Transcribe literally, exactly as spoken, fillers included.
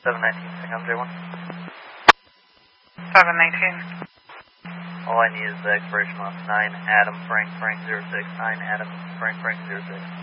seven nineteen, Sam J one. seven nineteen. All I need is the expiration on nine Adam Frank Frank zero six, nine Adam Frank Frank zero six.